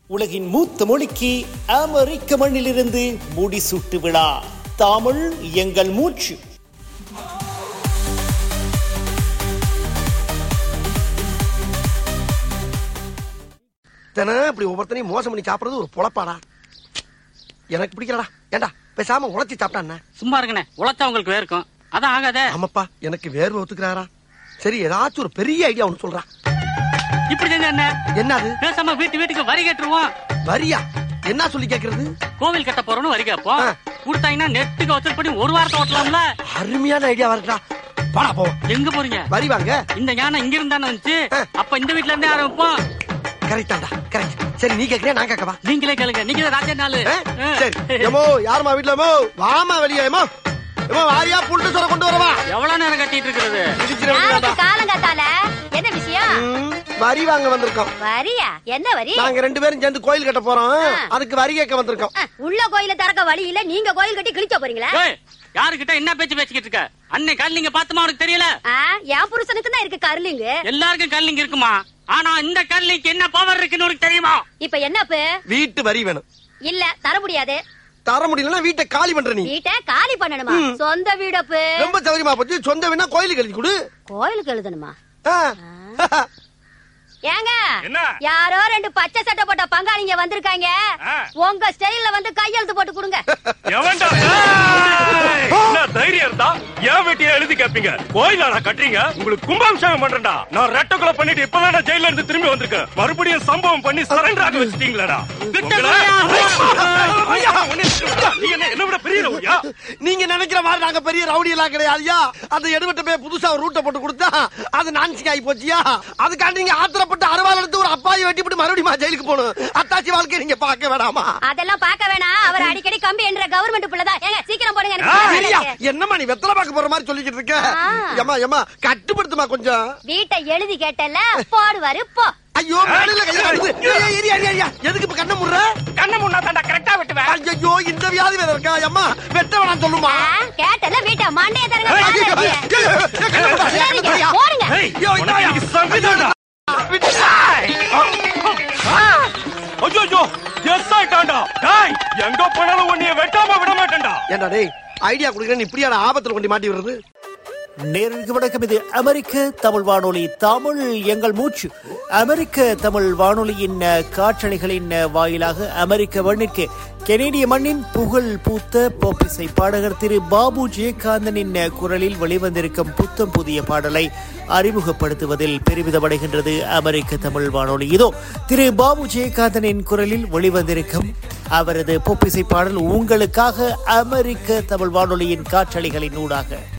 உலகின் மூத்த மொழிக்கு அமெரிக்க மண்ணிலிருந்து முடிசூட்டு விழா. தமிழ் எங்கள் மூச்சு. இப்படி ஒவ்வொருத்தனையும் மோசம் பண்ணி சாப்பிடுறது ஒரு பொழப்பாடா. எனக்கு பிடிக்கலடா. ஏண்டா பேசாம உழைச்சி சாப்பிட்டா சும்மா இருக்கனே, உழைச்சா உங்களுக்கு வேர்க்கும். அதான் ஆகாதே. ஆமாப்பா, எனக்கு வேர்வை ஒத்துக்கிறாரா? சரி, ஏதாச்சும் ஒரு பெரிய ஐடியா ஒண்ணு சொல்றா. இப்படி செஞ்சா என்ன? என்னது? பேசாம வீட்டுக்கு வரி கட்டுருவோம். வரியா? என்ன சொல்லி கேக்குறது? கோவில் கட்ட போறோம்னு வரி கேட்போம். கொடுத்தாங்கன்னா நெட்டுக்கு வச்சு பண்ணி ஒரு வாரத்தை ஓட்டலாம்ல. அருமையான ஐடியா வருடா. வாடா போ. எங்க போறீங்க? வரி வாங்க. இந்த யானை இங்க இருந்தானே வந்துச்சு. அப்ப இந்த வீட்ல இருந்தே ஆரம்பிப்போம். கரெக்டாடா, கரெக்ட். சரி, நீ கேக்குறியா நான் கேட்கவா? நீங்களே கேளுங்க. நீங்க ராஜா நாளு. சரி. ஏமோ யாருமா வீட்ல? ஏமோ வாமா வெளியே. ஏமோ ஏமோ வாரியா புல்ட்டு சொர கொண்டு வரவா. எவ்வளவு நேரம் கட்டிட்டு இருக்கிறது? காலங்காத்தால என்ன விஷயம்? வரி வாங்க வந்திருக்கோம். வரியா? என்ன வரி? நாங்க 2 பேரும் சேர்ந்து கோயில் கட்ட போறோம். அதுக்கு வரி கேட்க வந்திருக்கோம். உள்ள கோயில திறக்க வழி இல்ல, நீங்க கோயில் கட்டி கிழிச்ச போறீங்களா? யாருகிட்ட என்ன பேச்சு பேசிக்கிட்டு இருக்க? அன்னை கல்லிங்க பாத்துமா உனக்கு தெரியல? என் புருஷனுக்கு தான் இருக்கு கர்லிங்க. எல்லாருக்கும் கல்லிங்க இருக்குமா? ஆனா இந்த கல்லிக்கு என்ன பவர் இருக்குன்னு உனக்கு தெரியுமா? இப்ப என்ன? வீட்டு வரி வேணும். இல்ல, தர முடியாது. தர முடியலன்னா வீட்டை காலி பண்ற. நீ வீட்டை காலி பண்ணணுமா? சொந்த வீடப்பு ரொம்ப சௌரியமா போச்சு. சொந்த வீணா கோயிலுக்கு எழுதி கொடு. கோயிலுக்கு எழுதணுமா? ஏங்க, என்ன? யாரோ 2 பச்சை சட்டை போட்ட பங்காளிங்க வந்திருக்காங்க. உங்க ஸ்டைல்ல வந்து கையெழுத்து போட்டு கொடுங்க. தைரியம் இருந்தா ஏன் வெட்டியா எழுதி கேப்பீங்க? கோயிலாடா கட்டுறீங்க? உங்களுக்கு கும்பாபிஷேகம் பண்றேன்டா. நான் ரெட்டக்குள்ள பண்ணிட்டு இப்பதான் ஜெயில இருந்து திரும்பி வந்திருக்கேன். மறுபடியும் சம்பவம் பண்ணி சரண்டர் ஆக வச்சிட்டீங்களா? என்ன விட பெரிய ரவுடியா? நீங்க நினைக்கிற மாதிரி நாங்க பெரிய ரவுடி எல்லாம் கிடையாதுயா. அந்த எடுவட்ட போய் புதுசா ஒரு ரூட்டை போட்டு கொடுத்தா அது நான்சிங் ஆகி போச்சியா. அதுக்காண்டி நீங்க ஆத்திரப்பட்டு அறுவாள் எடுத்து ஒரு அப்பாயை வெட்டிவிட்டு மறுபடியும் ஜெயிலுக்கு போகணும். அத்தாச்சி வாழ்க்கை நீங்க பார்க்க வேணாமா? அதெல்லாம் பார்க்க வேணாம். அவர் அடிக்கடி கம்பி என்ற கவர்மெண்ட் பிள்ளைதான். ஏங்க சீக்கிரம் போடுங்க. என்னமா நீ வெத்தலை பார்க்க போற மாதிரி சொல்லிக்கிட்டு இருக்க? ஏமா ஏமா கட்டுப்படுத்துமா கொஞ்சம். வீட்டை எழுதி கேட்டல போடுவாரு போ. ஐயோ, எதுக்கு இப்ப கண்ண முடுற? கண்ண முன்னா தாண்டா கரெக்டா வெட்டுவேன். ஐயோ, இந்த வியாதி வேற இருக்கா? அம்மா வெட்ட வேணாம் சொல்லுமா? கேட்டல வீட்டை மண்டைய தரங்க. போடுங்க. எங்க போனாலும் உன்னைய வெட்டாம விட மாட்டேன்டா. ஏண்டா டேய், ஐடியா குடுக்கறேன் இப்படியான ஆபத்துல கொண்டு மாட்டி விடுறது. நேருக்கு வணக்கம். இது அமெரிக்க தமிழ் வானொலி. தமிழ் எங்கள் மூச்சு. அமெரிக்க தமிழ் வானொலியின் காற்றலைகளின் வாயிலாக அமெரிக்க மண்ணிற்கு கெனடிய மண்ணின் புகழ் பூத்த பாப் இசை பாடகர் திரு பாபு ஜெயகாந்தனின் குரலில் வெளிவந்திருக்கும் புத்தம் புதிய பாடலை அறிமுகப்படுத்துவதில் பெருமிதமடைகின்றது அமெரிக்க தமிழ் வானொலி. இதோ திரு பாபு ஜெயகாந்தனின் குரலில் வெளிவந்திருக்கும் அவரது பாப் இசை பாடல் உங்களுக்காக அமெரிக்க தமிழ் வானொலியின் காற்றலைகளின் ஊடாக.